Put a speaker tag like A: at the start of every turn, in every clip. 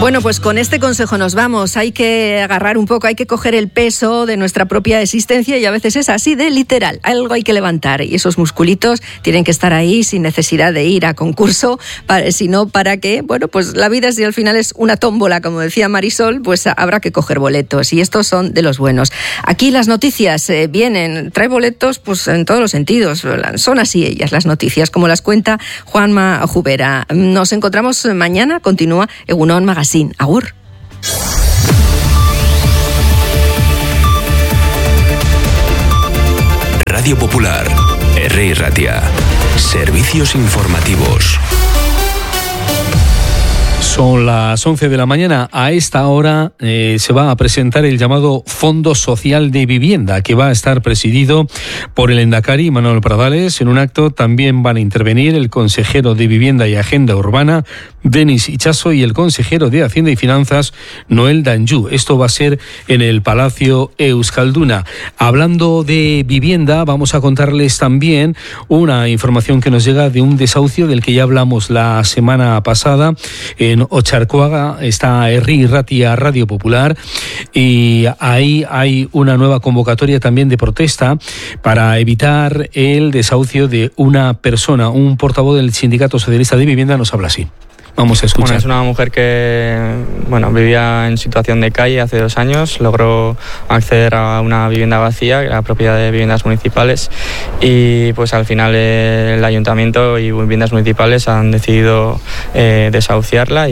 A: Bueno, pues con este consejo nos vamos. Hay que agarrar un poco, hay que coger el peso de nuestra propia existencia y a veces es así de literal. Algo hay que levantar y esos musculitos tienen que estar ahí sin necesidad de ir a concurso, sino para que, bueno, pues la vida si al final es una tómbola, como decía Marisol, pues habrá que coger boletos y estos son de los buenos. Aquí las noticias vienen, trae boletos pues en todos los sentidos. Son así ellas las noticias, como las cuenta Juanma Jubera. Nos encontramos mañana, continúa Egunon Magazine. Agur.
B: Radio Popular, Herri Ratia. Servicios informativos.
C: Son las 11 de la mañana. A esta hora se va a presentar el llamado Fondo Social de Vivienda, que va a estar presidido por el Endacari Manuel Pradales. En un acto también van a intervenir el consejero de Vivienda y Agenda Urbana, Denis Ichazo, y el consejero de Hacienda y Finanzas, Noel Danjou. Esto va a ser en el Palacio Euskalduna. Hablando de vivienda, vamos a contarles también una información que nos llega de un desahucio del que ya hablamos la semana pasada. En Ocharcoaga está Herri Ratia Radio Popular y ahí hay una nueva convocatoria también de protesta para evitar el desahucio de una persona. Un portavoz del Sindicato Socialista de Vivienda nos habla así. Vamos a escuchar.
D: Bueno, es una mujer que vivía en situación de calle hace 2 años, logró acceder a una vivienda vacía, la propiedad de viviendas municipales, y pues al final el ayuntamiento y viviendas municipales han decidido desahuciarla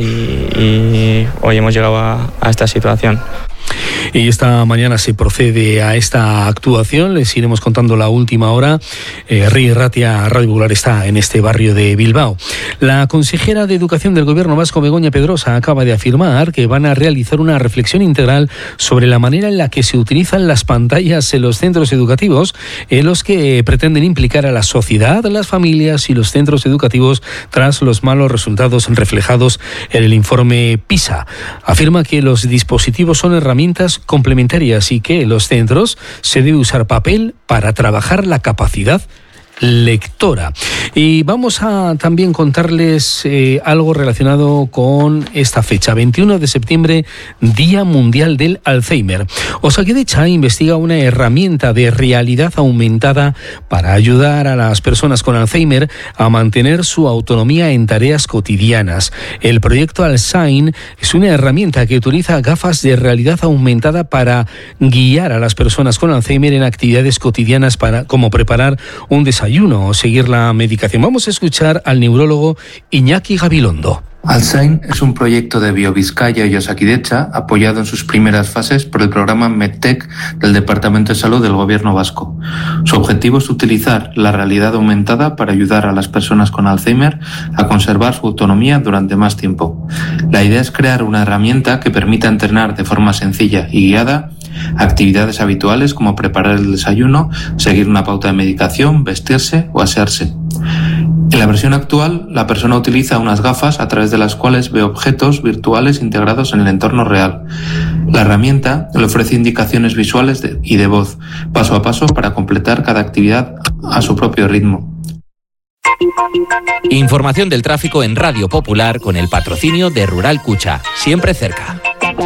D: y hoy hemos llegado a esta situación.
C: Y esta mañana se procede a esta actuación. Les iremos contando la última hora. Herri Ratia Radio Popular está en este barrio de Bilbao. La consejera de Educación del Gobierno vasco, Begoña Pedrosa, acaba de afirmar que van a realizar una reflexión integral sobre la manera en la que se utilizan las pantallas en los centros educativos, en los que pretenden implicar a la sociedad, las familias y los centros educativos tras los malos resultados reflejados en el informe PISA. Afirma que los dispositivos son herramientas complementarias y que en los centros se debe usar papel para trabajar la capacidad lectora. Y vamos a también contarles algo relacionado con esta fecha, 21 de septiembre, Día Mundial del Alzheimer. Osakidetza investiga una herramienta de realidad aumentada para ayudar a las personas con Alzheimer a mantener su autonomía en tareas cotidianas. El proyecto Alzheimer es una herramienta que utiliza gafas de realidad aumentada para guiar a las personas con Alzheimer en actividades cotidianas como preparar un desayuno o seguir la medicación. Vamos a escuchar al neurólogo Iñaki Gabilondo.
E: Alzheimer es un proyecto de BioVizcaya y Osakidetza apoyado en sus primeras fases por el programa MedTech del Departamento de Salud del Gobierno vasco. Su objetivo es utilizar la realidad aumentada para ayudar a las personas con Alzheimer a conservar su autonomía durante más tiempo. La idea es crear una herramienta que permita entrenar de forma sencilla y guiada actividades habituales como preparar el desayuno, seguir una pauta de medicación, vestirse o asearse. En la versión actual, la persona utiliza unas gafas a través de las cuales ve objetos virtuales integrados en el entorno real. La herramienta le ofrece indicaciones visuales y de voz, paso a paso, para completar cada actividad a su propio ritmo.
F: Información del tráfico en Radio Popular con el patrocinio de Rural Cucha, siempre cerca.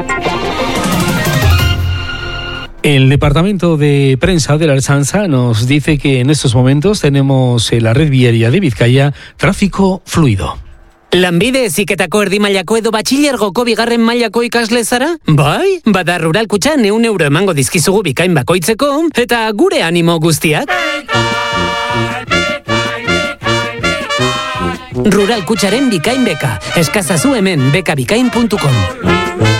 C: El departamento de prensa de la Ertzaintza nos dice que en estos momentos tenemos en la red viaria de Bizkaia tráfico fluido.
G: Lanbide heziketako erdi mailako edo batxilergoko bigarren mailako ikasle zara? Bai, bada Rural Kutxan €100 emango dizkizugu bikain bakoitzeko eta gure animo guztiak. Rural Kutxaren bikain beka. Eskazazu hemen bekabikain.com.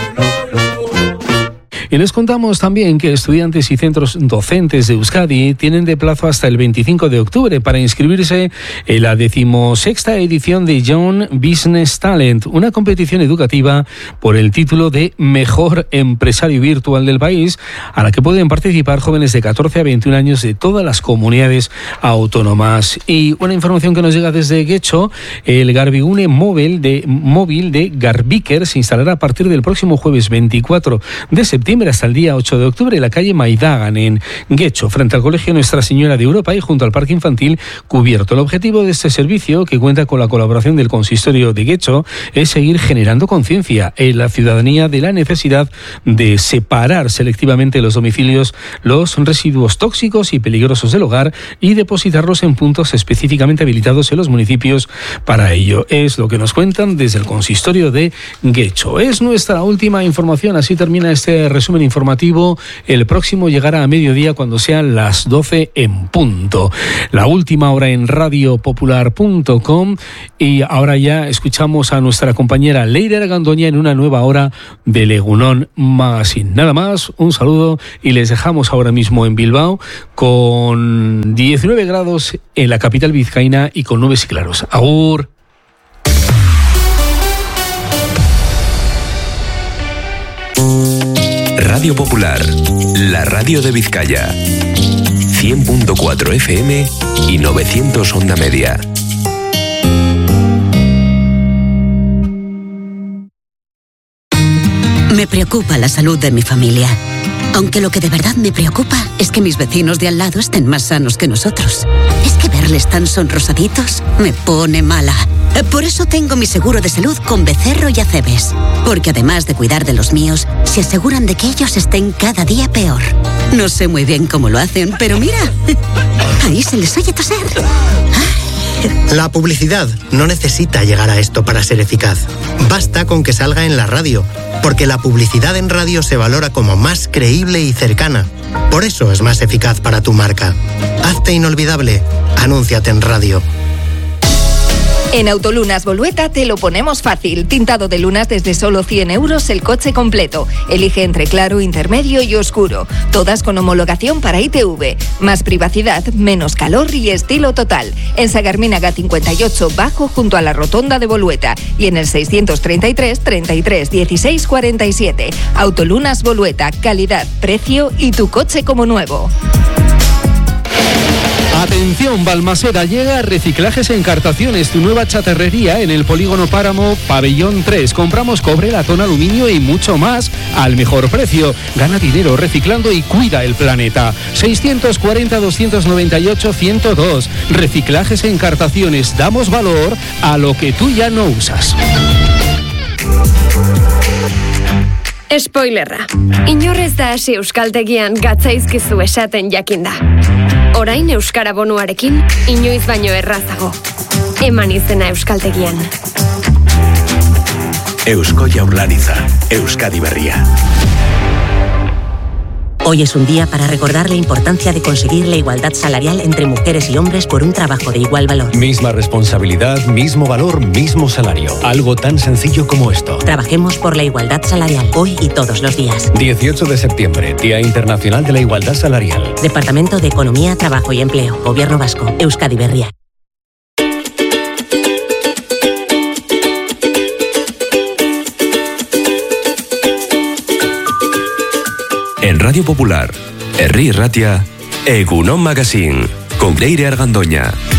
C: Y les contamos también que estudiantes y centros docentes de Euskadi tienen de plazo hasta el 25 de octubre para inscribirse en la 16ª edición de Young Business Talent, una competición educativa por el título de Mejor Empresario Virtual del país, a la que pueden participar jóvenes de 14 a 21 años de todas las comunidades autónomas. Y una información que nos llega desde Getxo, el Garbigune móvil de Garbiker se instalará a partir del próximo jueves 24 de septiembre septiembre hasta el día 8 de octubre en la calle Maidagan, en Guecho, frente al Colegio Nuestra Señora de Europa y junto al Parque Infantil Cubierto. El objetivo de este servicio, que cuenta con la colaboración del Consistorio de Guecho, es seguir generando conciencia en la ciudadanía de la necesidad de separar selectivamente los domicilios los residuos tóxicos y peligrosos del hogar y depositarlos en puntos específicamente habilitados en los municipios para ello. Es lo que nos cuentan desde el Consistorio de Guecho. Es nuestra última información. Así termina este resumen informativo. El próximo llegará a mediodía cuando sean las 12 en punto. La última hora en radiopopular.com, y ahora ya escuchamos a nuestra compañera Leire Argandoña en una nueva hora de Egunon Magazine. Nada más, un saludo y les dejamos ahora mismo en Bilbao con 19 grados en la capital vizcaína y con nubes y claros. Agur.
B: Radio Popular, la radio de Vizcaya. 100.4 FM y 900 onda media.
H: Me preocupa la salud de mi familia. Aunque lo que de verdad me preocupa es que mis vecinos de al lado estén más sanos que nosotros. Es que verles tan sonrosaditos me pone mala. Por eso tengo mi seguro de salud con Becerro y Acebes. Porque además de cuidar de los míos, se aseguran de que ellos estén cada día peor. No sé muy bien cómo lo hacen, pero mira, ahí se les oye toser.
I: La publicidad no necesita llegar a esto para ser eficaz. Basta con que salga en la radio, porque la publicidad en radio se valora como más creíble y cercana. Por eso es más eficaz para tu marca. Hazte inolvidable. Anúnciate en radio.
J: En Autolunas Bolueta te lo ponemos fácil. Tintado de lunas desde solo 100 euros el coche completo. Elige entre claro, intermedio y oscuro. Todas con homologación para ITV. Más privacidad, menos calor y estilo total. En Sagarminaga 58 bajo junto a la rotonda de Bolueta. Y en el 633 33 16 47. Autolunas Bolueta. Calidad, precio y tu coche como nuevo.
C: Atención, Balmaseda, llega Reciclajes Encartaciones, tu nueva chatarrería en el Polígono Páramo, Pabellón 3. Compramos cobre, latón, aluminio y mucho más al mejor precio. Gana dinero reciclando y cuida el planeta. 640-298-102. Reciclajes Encartaciones. Damos valor a lo que tú ya no usas.
K: Spoilerra. Inorrez da hasi euskaltegian gatzaizkizu esaten jakinda. Orain euskara bonuarekin inoiz baino errazago. Eman izena euskaltegian.
B: Eusko Jaurlaritza, Euskadi Berria.
L: Hoy es un día para recordar la importancia de conseguir la igualdad salarial entre mujeres y hombres por un trabajo de igual valor.
M: Misma responsabilidad, mismo valor, mismo salario. Algo tan sencillo como esto.
L: Trabajemos por la igualdad salarial, hoy y todos los días.
M: 18 de septiembre, Día Internacional de la Igualdad Salarial.
L: Departamento de Economía, Trabajo y Empleo, Gobierno Vasco, Euskadi Berria.
B: En Radio Popular, Herri Ratia, Egunon Magazine, con Leire Argandoña.